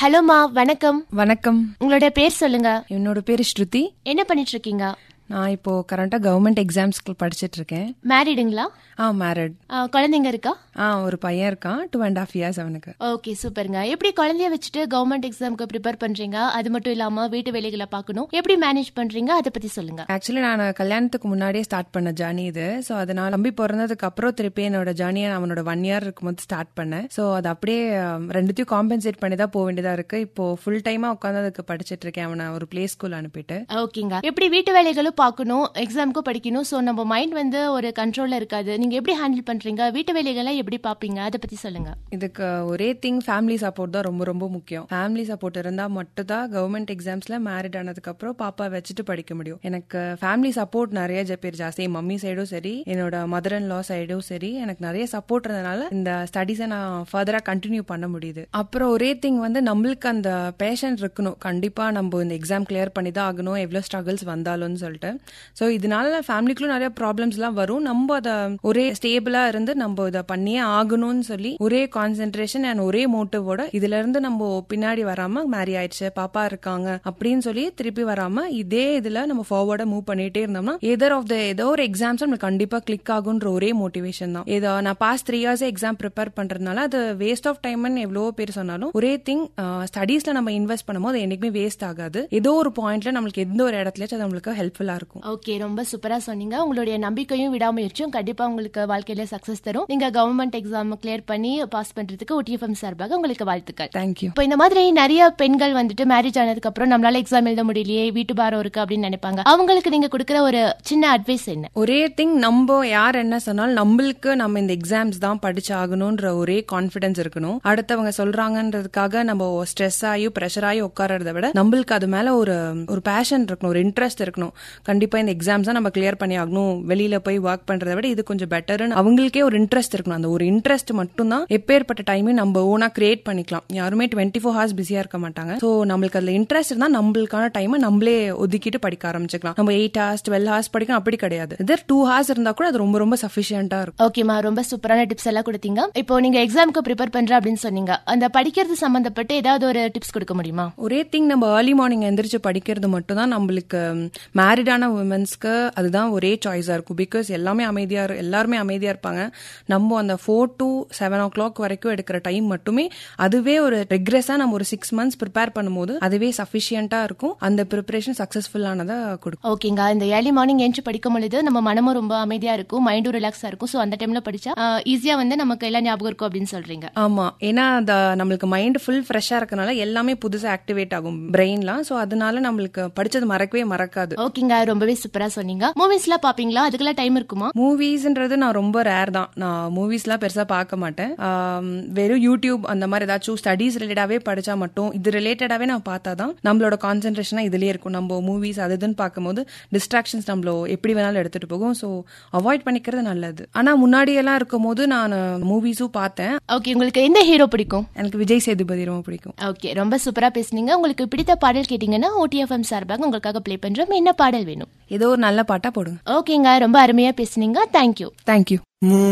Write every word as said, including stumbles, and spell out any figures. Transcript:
ஹலோமா, வணக்கம். வணக்கம். உங்களோட பேர் சொல்லுங்க. என்னோட பேரு ஸ்ருதி. என்ன பண்ணிட்டு இருக்கீங்க? நான் இப்போ கரண்டா கவர்மெண்ட் எக்ஸாம்ஸ்க்கு படிச்சிட்டு இருக்கேன். மேரிடுங்களா? ஆ மேரிட். குழந்தைங்க இருக்கா? ஆ ஒரு பையன் இருக்கான். டூ அண்ட் ஹாஃப் இயர்ஸ் அவனுக்கு. ஓகே, சூப்பருங்க. எப்படி குழந்தைய வச்சுட்டு கவர்மெண்ட் எக்ஸாம்க்கு ப்ரிப்பேர் பண்றீங்க? அது மட்டும் இல்லாம வீட்டு வேலைகளை பார்க்கணும், எப்படி மேனேஜ் பண்றீங்க, அதை பத்தி சொல்லுங்க. ஆக்சுவலி நான் கல்யாணத்துக்கு முன்னாடியே ஸ்டார்ட் பண்ண ஜர்னி இது. ஸோ அதனால தம்பி பிறந்ததுக்கு அப்புறம் திருப்பி என்னோட ஜர்னியை அவனோட ஒன் இயர் இருக்கும்போது ஸ்டார்ட் பண்ணேன். ஸோ அது அப்படியே ரெண்டுத்தையும் காம்பன்சேட் பண்ணி தான் போக வேண்டியதா இருக்கு. இப்போ ஃபுல் டைமா உட்காந்து அதுக்கு படிச்சிட்டு இருக்கேன். அவனை ஒரு பிளே ஸ்கூல் அனுப்பிட்டு. ஓகேங்க. எப்படி வீட்டு வேலைகளும் பார்க்கணும், எக்ஸாமுக்கும் படிக்கணும். ஸோ நம்ம மைண்ட் வந்து ஒரு கண்ட்ரோல்ல இருக்காது. நீங்க எப்படி ஹேண்டில் பண்றீங்க? வீட்டு வேலைகளை எப்படி பாப்பீங்க, அதை பத்தி சொல்லுங்க. இதுக்கு ஒரே திங், ஃபேமிலி சப்போர்ட் தான் ரொம்ப ரொம்ப முக்கியம். ஃபேமிலி சப்போர்ட் இருந்தா மட்டும் தான் கவர்மெண்ட் எக்ஸாம்ஸ்ல மேரிட் ஆனதுக்கு அப்புறம் பாப்பா வச்சுட்டு படிக்க முடியும். எனக்கு ஃபேமிலி சப்போர்ட் நிறைய பேர் ஜாஸ்தி. மம்மி சைடும் சரி, என்னோட மதர் அண்ட் லா சைடும் சரி, எனக்கு நிறைய சப்போர்ட் இருந்ததுனால இந்த ஸ்டடீஸை நான் ஃபர்தரா கண்டினியூ பண்ண முடியுது. அப்புறம் ஒரே திங் வந்து நம்மளுக்கு அந்த பேஷன் இருக்கணும். கண்டிப்பா நம்ம இந்த எக்ஸாம் கிளியர் பண்ணி தான் ஆகணும், எவ்வளவு ஸ்ட்ரகிள்ஸ் வந்தாலும்னு சொல்லிட்டு. ஸோ இதனால ஃபேமிலிக்குள்ள நிறைய ப்ராப்ளம்ஸ் எல்லாம் வரும். நம்ம அதை ஒரே ஸ்டேபிளா இருந்து நம்ம இதை பண்ணியே ஆகணும்னு சொல்லி ஒரே கான்சென்ட்ரேஷன் அண்ட் ஒரே மோட்டிவோட இதுல இருந்து நம்ம பின்னாடி வராம மேரி ஆயிடுச்சு, பாப்பா இருக்காங்க அப்படின்னு சொல்லி திருப்பி வராம இதே இதுல நம்ம ஃபார்வர்டா மூவ் பண்ணிட்டே இருந்தோம்னா எதர் ஆஃப் த ஏதோ ஒரு எக்ஸாம்ஸ் நம்மளுக்கு கண்டிப்பா கிளிக் ஆகுன்ற ஒரே மோட்டிவேஷன் தான். ஏதோ நான் past three years exam prepare பண்றதுனால அது வேஸ்ட் ஆஃப் டைம்னு எவ்வளவோ பேர் சொன்னாலும் ஒரே திங், ஸ்டடீஸ்ல நம்ம இன்வெஸ்ட் பண்ணும்போது அது என்னைக்குமே வேஸ்ட் ஆகாது. ஏதோ ஒரு பாயிண்ட்ல நம்மளுக்கு எந்த ஒரு இடத்துலயாச்சும் அது நம்மளுக்கு ஹெல்ப்ஃபுல்லா இருக்கும். ஓகே, ரொம்ப சூப்பரா சொன்னீங்க. உங்களுடைய நம்பிக்கையும் விடாமுயற்சியும் கண்டிப்பா உங்களுக்கு வாழ்க்கையில சக்சஸ் தரும். நீங்க கவர்மெண்ட் எக்ஸாம் கிளியர் பண்ணி பாஸ் பண்றதுக்கு ஒடிஎஃப்எம் சார்பாக உங்களுக்கு வாழ்த்துக்கள். தேங்க்யூ. இப்போ இந்த மாதிரி நிறைய பெண்கள் வந்துட்டு மேரேஜ் ஆனதுக்கு அப்புறம் நம்மளால எக்ஸாம் எழுத முடியலையே, வீட்டு பாரம் இருக்கு அப்படின்னு நினைப்பாங்க. அவங்களுக்கு நீங்க கொடுக்குற ஒரு சின்ன அட்வைஸ் என்ன? ஒரே திங், நம்ம யார் என்ன சொன்னாலும் நம்மளுக்கு நம்ம இந்த எக்ஸாம்ஸ் தான் படிச்சு ஆகணும்ன்ற ஒரே கான்பிடன்ஸ் இருக்கணும். அடுத்தவங்க சொல்றாங்கன்றதுக்காக நம்ம ஸ்ட்ரெஸ் ஆகி பிரஷர் ஆகி உட்காரத விட நம்மளுக்கு அது மேல ஒரு ஒரு பேஷன் இருக்கணும், ஒரு இன்ட்ரெஸ்ட் இருக்கணும். கண்டிப்பா இந்த எக்ஸாம்ஸ் தான் நம்ம கிளியர் பண்ணி ஆகணும், வெளியில போய் ஒர்க் பண்றதை விட இது கொஞ்சம் பெட்டர்னு அவங்களுக்கே ஒரு இன்ட்ரெஸ்ட் இருக்கணும். அந்த ஒரு இன்ட்ரெஸ்ட் மட்டும் தான் எப்பேற்பட்ட டைமே நம்ம ஓனா கிரியேட் பண்ணிக்கலாம். யாருமே டுவெண்ட்டி ஃபோர் ஹவர்ஸ் பிஸியா இருக்க மாட்டாங்க. சோ நம்மளுக்கு அதுல இன்ட்ரெஸ்ட் இருந்தா நம்மளுக்கான டைமை நம்மளே ஒதுக்கிட்டு படிக்க ஆரம்பிச்சுக்கலாம். நம்ம எயிட் ஹவர்ஸ் டுவெல் ஹவர்ஸ் படிக்கணும் அப்படி கிடையாது. இதர் டூ ஹவர்ஸ் இருந்தா கூட அது ரொம்ப ரொம்ப சஃபிஷியன்டா இருக்கும். ஓகேமா, ரொம்ப சூப்பரான டிப்ஸ் எல்லாம் கொடுத்தீங்க. இப்போ நீங்க எக்ஸாமுக்கு ப்ரிப்பேர் பண்ற அப்படின்னு சொன்னீங்க, அந்த படிக்கிறது சம்பந்தப்பட்டு ஏதாவது ஒரு டிப்ஸ் கொடுக்க முடியுமா? ஒரே திங், நம்ம ஏர்லி மார்னிங் எந்திரிச்சு படிக்கிறது மட்டும் தான் நம்மளுக்கு மேரிடான உமன்ஸ்க்கு அதுதான் ஒரே சாய்ஸா இருக்கும். பிகாஸ் எல்லாமே அமைதியா எல்லாருமே அமைதியா இருப்பாங்க. நம்ம அந்த four to seven O clock வரைக்கும் எடுக்கிற டைம் மட்டுமே அதுவே ஒரு ரெக்ரெஸா நம்ம ஒரு சிக்ஸ் மந்த்ஸ் ப்ரிப்பேர் பண்ணும்போது அதுவே சஃபிஷியன்டா இருக்கும். அந்த ப்ரிப்பரேஷன் சக்சஸ்ஃபுல்லானதா கொடுக்கும். ஓகேங்க. இந்த ஏர்லி மார்னிங் எழுந்து படிக்கும் பொழுது நம்ம மனமும் ரொம்ப அமைதியா இருக்கும், மைண்டும் ரிலாக்ஸா இருக்கும். ஸோ அந்த டைம்ல படிச்சா ஈஸியா வந்து நமக்கு எல்லாம் ஞாபகம் இருக்கும் அப்படின்னு சொல்றீங்க. ஆமா, ஏன்னா நம்மளுக்கு மைண்ட் ஃபுல் ஃப்ரெஷ்ஷா இருக்கனால எல்லாமே புதுசா ஆக்டிவேட் ஆகும் பிரெயின்லாம். ஸோ அதனால நம்மளுக்கு படிச்சது மறக்கவே மறக்காது. ஓகேங்க, ரொம்பவே சூப்பரா சொன்னீங்க. மூவிஸ் எல்லாம் பாப்பீங்களா? அதுக்கெல்லாம் டைம் இருக்குமா? மூவிஸ்ன்றது நான் ரொம்ப ரேர் தான். நான் மூவிஸ் எல்லாம் பெருசா பார்க்க மாட்டேன். வெறும் யூடியூப் அந்த மாதிரி ஏதாச்சும் ஸ்டடீஸ் ரிலேட்டாவே படிச்சா மட்டும், இது ரிலேட்டடாவே நான் பார்த்தாதான் நம்மளோட கான்சென்ட்ரேஷனா இதுலயே இருக்கும். நம்ம மூவிஸ் அதுன்னு பார்க்கும்போது டிஸ்ட்ராக்ஷன்ஸ் நம்மள எப்படி வேணாலும் எடுத்துட்டு போகும். ஸோ அவாய்ட் பண்ணிக்கிறது நல்லது. ஆனா முன்னாடி எல்லாம் இருக்கும் போது நான் மூவிஸும் பார்த்தேன். ஓகே, உங்களுக்கு எந்த ஹீரோ பிடிக்கும்? எனக்கு விஜய் சேதுபதி ரொம்ப பிடிக்கும். ஓகே, ரொம்ப சூப்பரா பேசுனீங்க. உங்களுக்கு பிடித்த பாடல் கேட்டீங்கன்னா ஓடிஎஃப்எம் சார்பாக உங்களுக்காக ப்ளே பண்றோம். என்ன பாடல் வேணும்? ஏதோ ஒரு நல்ல பாட்டா போடுங்க. ஓகேங்க, ரொம்ப அருமையா பேசுனீங்க. தேங்க்யூ. தேங்க்யூ.